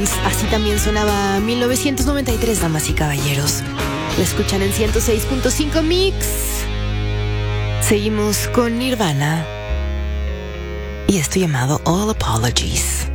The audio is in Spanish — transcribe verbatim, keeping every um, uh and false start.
Así también sonaba mil novecientos noventa y tres, damas y caballeros. La escuchan en ciento seis punto cinco Mix. Seguimos con Nirvana y esto llamado All Apologies.